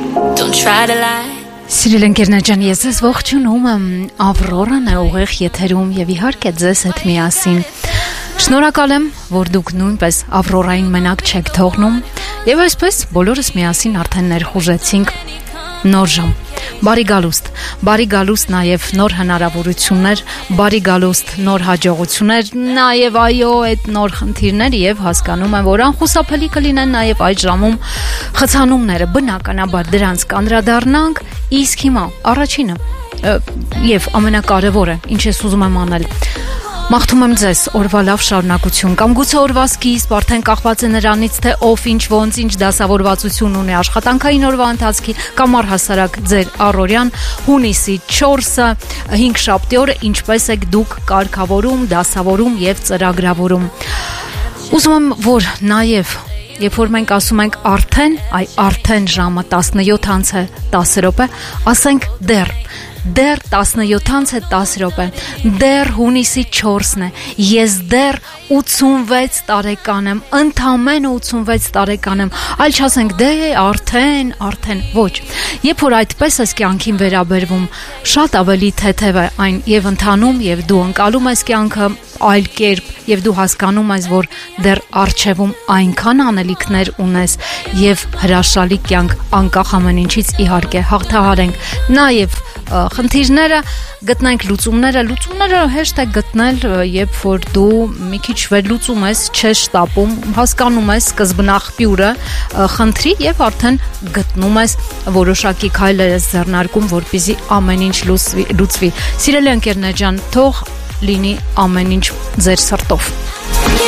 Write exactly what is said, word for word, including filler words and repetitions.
Don't try to lie. Սիրել ընկերներ ջան, ես ձեզ ողջունում եմ, Ավրորան է ուղիղ եթերում եւ իհարկե ձեզ հետ միասին։ Շնորհակալ եմ, որ դուք նույնպես Ավրորային մենակ չեք թողնում եւ այսպես բոլորս միասին արդեն ներխուժեցինք նոր ժամ։ Բարի գալուստ, բարի գալուստ նաև նոր հնարավորություններ, բարի գալուստ նոր հաջողություններ, նաև այո, այդ նոր խնդիրներ եւ հասկանում եմ, որ անխուսափելի կլինեն նաև այդ ժամում խցանումները, բնականաբար դրանց կանդրադառնանք, իսկ հիմա առաջինը եւ ամենակարևորը, ինչ ես ուզում եմ անել, մաղթում եմ ձեզ օրվա լավ շարունակություն կամ գուցե օրվա սկիզբ արդեն կախված է նրանից, թե ով ինչ ոնց ինչ դասավորվածություն ունի աշխատանքային օրվա ընթացքի կամ առհասարակ ձեր առօրյան հունիսի չորսը հինգշաբթի օրը ինչպես եք դուք կարգավորում, դասավորում եւ ծրագրավորում։ Ուզում եմ, որ նաեւ երբ որ մենք ասում ենք արդեն, այ արդեն ժամը տասնյոթ անց է տասը րոպե, ասենք դեռ Դեռ տասնյոթ անց է տասը րոպե, դեռ հունիսի չորսն է, ես դեռ ութսունվեց տարեկան եմ, ընդամենը ութսունվեց տարեկան եմ, այլ չասենք դե արդեն, արդեն, ոչ, երբ որ այդպես ես կյանքին վերաբերվում, շատ ավելի թեթև է այն եւ ընթանում եւ դու ընկալում ես կյանքը այլ կերպ եւ դու հասկանում ես, որ դեռ առջևում այնքան անելիքներ ունես եւ հրաշալի կյանք անկախ ամեն ինչից իհարկե հաղթահարենք, նաեւ խնդիրները գտնենք լուծումները, լուծումները հեշտ է գտնել, երբ որ դու մի քիչ վերլուծում ես, չես շտապում, հասկանում ես սկզբնաղբյուրը խնդրի եւ արդեն գտնում ես որոշակի քայլեր ես ձեռնարկում, որպեսզի ամեն ինչ լուծվի։ Սիրելի ընկերներ ջան, թող լինի ամեն ինչ ձեր սրտով։